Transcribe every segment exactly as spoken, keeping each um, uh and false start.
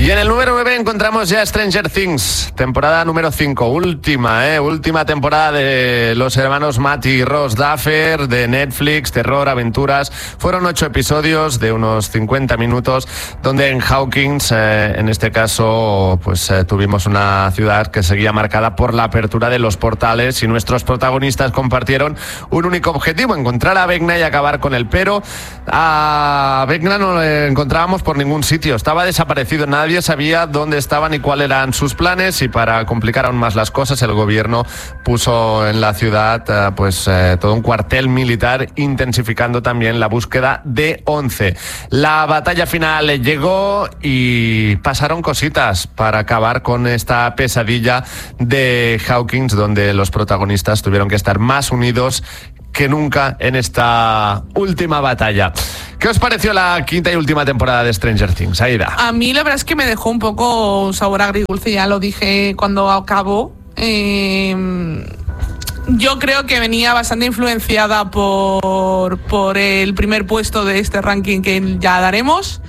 Y en el número nueve encontramos ya Stranger Things, temporada número cinco, última, eh, última temporada de los hermanos Matt y Ross Duffer, de Netflix, terror, aventuras. Fueron ocho episodios de unos cincuenta minutos, donde en Hawkins, eh, en este caso, pues eh, tuvimos una ciudad que seguía marcada por la apertura de los portales, y nuestros protagonistas compartieron un único objetivo: encontrar a Vecna y acabar con él. Pero a Vecna no lo encontrábamos por ningún sitio, estaba desaparecido, nadie sabía dónde estaban y cuáles eran sus planes, y para complicar aún más las cosas, el gobierno puso en la ciudad eh, pues eh, todo un cuartel militar, intensificando también la búsqueda de once. La batalla final llegó y pasaron cositas para acabar con esta pesadilla de Hawkins, donde los protagonistas tuvieron que estar más unidos que nunca en esta última batalla. ¿Qué os pareció la quinta y última temporada de Stranger Things, Aida? A mí la verdad es que me dejó un poco un sabor agridulce, ya lo dije cuando acabó. Eh, yo creo que venía bastante influenciada por, por el primer puesto de este ranking que ya daremos,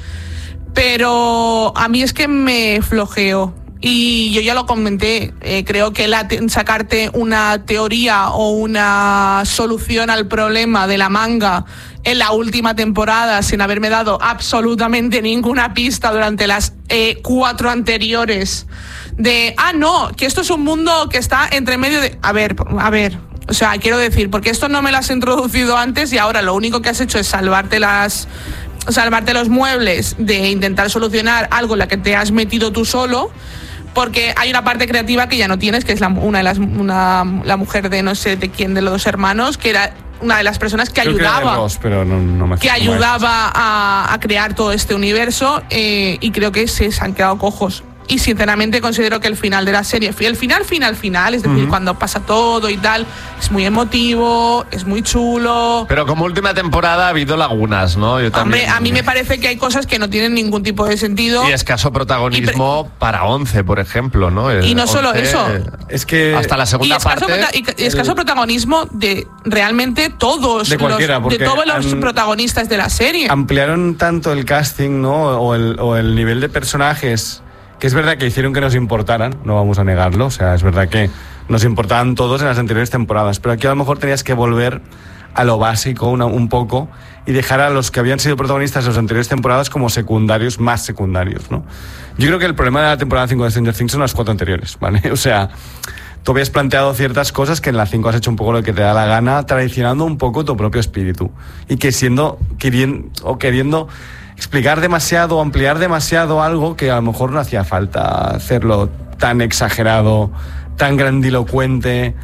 pero a mí es que me flojeó. Y yo ya lo comenté, eh, creo que la te- sacarte una teoría o una solución al problema de la manga en la última temporada sin haberme dado absolutamente ninguna pista durante las eh, cuatro anteriores de, ah, no, que esto es un mundo que está entre medio de... A ver, a ver, o sea, quiero decir, porque esto no me lo has introducido antes y ahora lo único que has hecho es salvarte las... salvarte los muebles de intentar solucionar algo en la que te has metido tú solo, porque hay una parte creativa que ya no tienes, que es la, una de las una, la mujer de no sé de quién de los dos hermanos, que era una de las personas que Creo ayudaba que, era de Ross, pero no, no me que ayudaba a, a crear todo este universo, eh, y creo que se, se han quedado cojos. Y sinceramente considero que el final de la serie, el final, final, final, es decir, uh-huh. cuando pasa todo y tal, es muy emotivo, es muy chulo. Pero como última temporada ha habido lagunas, ¿no? Yo también... Hombre, a mí me parece que hay cosas que no tienen ningún tipo de sentido. Y escaso protagonismo pre- para once, por ejemplo, ¿no? El y no solo once, eso. Es que... Hasta la segunda y escaso parte... Prota- y escaso el... protagonismo de realmente todos de los... De todos los han, protagonistas de la serie. Ampliaron tanto el casting, ¿no? O el, o el nivel de personajes... que es verdad que hicieron que nos importaran, no vamos a negarlo, o sea, es verdad que nos importaban todos en las anteriores temporadas, pero aquí a lo mejor tenías que volver a lo básico una, un poco y dejar a los que habían sido protagonistas en las anteriores temporadas como secundarios, más secundarios, ¿no? Yo creo que el problema de la temporada cinco de Stranger Things son las cuatro anteriores, ¿vale? O sea, tú habías planteado ciertas cosas que en la cinco has hecho un poco lo que te da la gana, traicionando un poco tu propio espíritu y que siendo, queriendo, o queriendo explicar demasiado, ampliar demasiado algo que a lo mejor no hacía falta hacerlo tan exagerado, tan grandilocuente.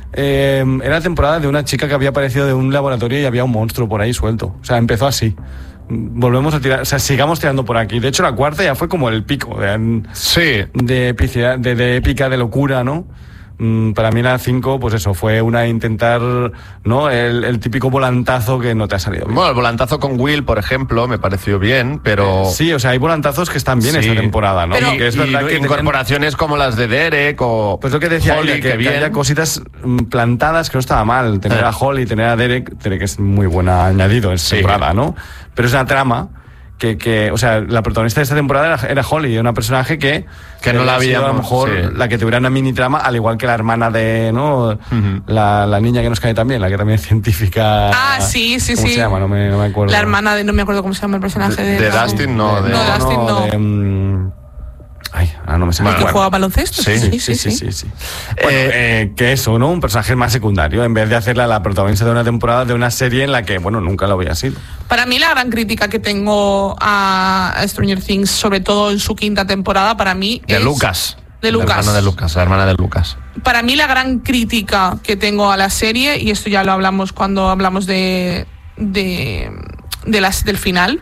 Eh, era la temporada de una chica que había aparecido de un laboratorio y había un monstruo por ahí suelto. O sea, empezó así. Volvemos a tirar, o sea, sigamos tirando por aquí. De hecho, la cuarta ya fue como el pico de, sí. de, epicidad, de, de épica, de locura, ¿no? Para mí la cinco, pues eso, fue una intentar, ¿no? El, el típico volantazo que no te ha salido bien. Bueno, el volantazo con Will, por ejemplo, me pareció bien, pero... Eh, sí, o sea, hay volantazos que están bien sí. esta temporada, ¿no? Pero, y que es verdad y que incorporaciones tenían... como las de Derek o... Pues lo que decía Holly, ella, que, que, que había cositas plantadas que no estaba mal. Tener eh. a Holly, tener a Derek, Derek es muy buena añadido en esta sí. temporada, ¿no? Pero es una trama... Que, que, o sea, la protagonista de esta temporada era, era Holly, una personaje que, que no la había, a lo mejor sí. la que tuviera una mini trama, al igual que la hermana de, ¿no? Uh-huh. La, la niña que nos cae también, la que también es científica. Ah, sí, sí, ¿cómo sí. se llama? No me, no me acuerdo. La hermana de, no me acuerdo cómo se llama el personaje de. De, de Dustin, no. De, de, no, de Dustin, no. De, um, Ay, ahora no me sé. ¿El que juega baloncesto? Sí, sí, sí. sí, sí, sí. Bueno, eh, eh, que eso, ¿no? Un personaje más secundario, en vez de hacerla la protagonista de una temporada de una serie en la que, bueno, nunca lo había sido. Para mí la gran crítica que tengo a Stranger Things, sobre todo en su quinta temporada, para mí de es... Lucas. De Lucas. La hermana de Lucas, la hermana de Lucas. Para mí la gran crítica que tengo a la serie, y esto ya lo hablamos cuando hablamos de, de, de las, del final,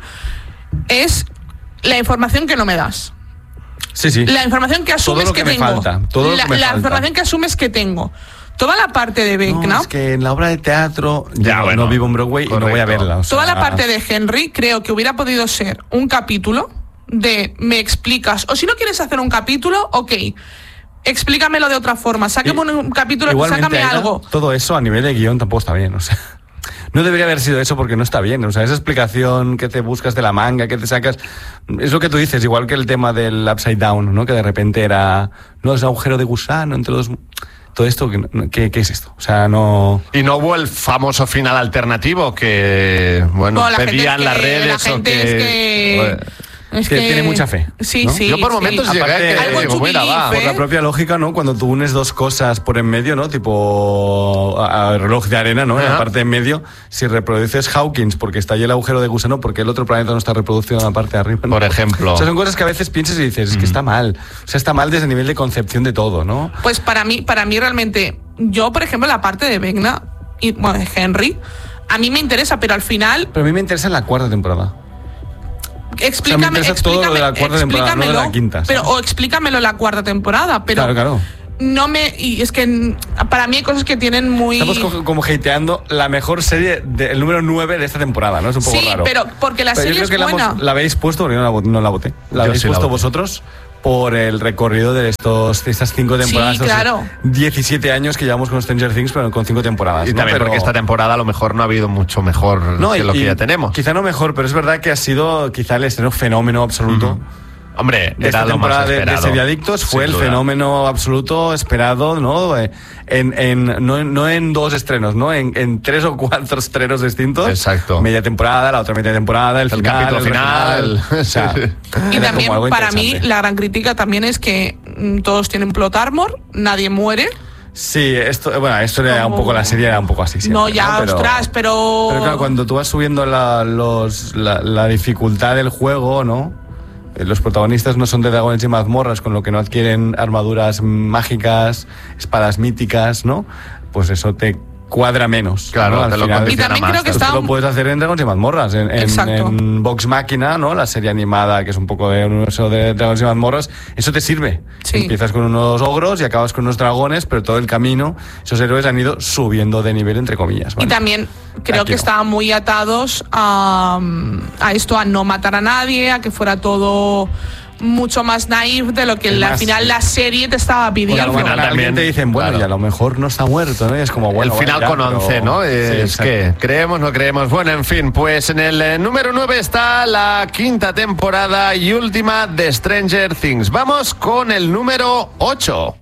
es la información que no me das. Sí, sí. La información que asumes todo lo que, que tengo. Me falta, todo lo la que me la falta. información que asumes que tengo. Toda la parte de Vecna. No, es que en la obra de teatro ya, ya bueno, no vivo en Broadway correcto. Y no voy a verla. O sea, toda la parte de Henry creo que hubiera podido ser un capítulo de me explicas. O si no quieres hacer un capítulo, ok. Explícamelo de otra forma. Sácame un, un capítulo, sácame Aida, algo. Todo eso a nivel de guión tampoco está bien. O sea, no debería haber sido eso porque no está bien. O sea, esa explicación que te buscas de la manga, que te sacas, es lo que tú dices, igual que el tema del Upside Down, ¿no? Que de repente era, no, es agujero de gusano entre dos... Todo esto, ¿qué, ¿qué es esto? O sea, no... Y no hubo el famoso final alternativo que, bueno, bueno pedían es las que, redes la gente o que... Es que... Es que, que tiene mucha fe. Sí, ¿no? sí. Yo por sí. momentos llegué Aparte, a que algo digo, mira, va. Por la propia lógica, ¿no? Cuando tú unes dos cosas por en medio, ¿no? Tipo a, a reloj de arena, ¿no? En la parte de en medio, si reproduces Hawkins porque está ahí el agujero de gusano, porque el otro planeta no está reproducido en la parte de arriba, ¿no? Por ejemplo. O sea, son cosas que a veces piensas y dices, es que está mal. O sea, está mal desde el nivel de concepción de todo, ¿no? Pues para mí, para mí realmente, yo, por ejemplo, la parte de Vecna y, bueno, de Henry, a mí me interesa, pero al final... Pero a mí me interesa en la cuarta temporada. Explícame, o sea, explícame, todo lo de la cuarta temporada, no de la quinta, pero ¿sabes? o explícamelo la cuarta temporada, pero Claro, claro. no me y es que para mí hay cosas que tienen muy Estamos co- como hateando la mejor serie del número nueve de esta temporada, ¿no? Es un poco sí, raro. pero porque la Pero serie yo es creo que buena. la, hemos- la habéis puesto, porque yo no la, no la voté. La Yo habéis sí la puesto voté. vosotros por el recorrido de estos de estas cinco temporadas. Sí, estos claro. diecisiete años que llevamos con Stranger Things, pero con cinco temporadas. Y ¿no? también Pero- porque esta temporada a lo mejor no ha habido mucho mejor No, que y- lo que y ya tenemos. Quizá no mejor, pero es verdad que ha sido quizá el estreno fenómeno absoluto. Hombre, De esta era lo más temporada de, de esperado. Seriadictos fue sin el duda. fenómeno absoluto esperado, ¿no? Eh, En, en, no, no en dos estrenos, ¿no? En, en tres o cuatro estrenos distintos. Exacto. Media temporada, la otra media temporada, el, El final, capítulo el final. regional. O sea, Y era también como algo para mí interesante. la gran crítica también es que mm, todos tienen plot armor, nadie muere. Sí, esto, bueno, esto era un poco, la serie era un poco así siempre, No, ya, Pero- ostras, pero Pero claro, cuando tú vas subiendo la, los, la, la dificultad del juego, ¿no? Eh, Los protagonistas no son de dragones y mazmorras, con lo que no adquieren armaduras mágicas, espadas míticas, ¿no? Pues eso te cuadra menos. Claro, ¿no? Al te lo final, condiciona Y también más. creo que esto está lo un- puedes hacer en Dragones y Mazmorras, en, en, Exacto. en Vox Machina, ¿no? La serie animada, que es un poco de universo de Dragones y Mazmorras, eso te sirve. Sí. Empiezas con unos ogros y acabas con unos dragones, pero todo el camino esos héroes han ido subiendo de nivel, entre comillas. Y ¿vale? también creo que Aquí no. estaban muy atados a, a esto, a no matar a nadie, a que fuera todo mucho más naif de lo que Es al más, final sí. la serie te estaba Porque a pidiendo. lo mejor final alguien también, te dicen, bueno, claro. y a lo mejor no está muerto, ¿no? Y es como, bueno, el final vale, ya, con pero- once, ¿no? Sí, Es exacto. que creemos, no creemos. Bueno, en fin, pues en el eh, número nueve está la quinta temporada y última de Stranger Things. Vamos con el número ocho.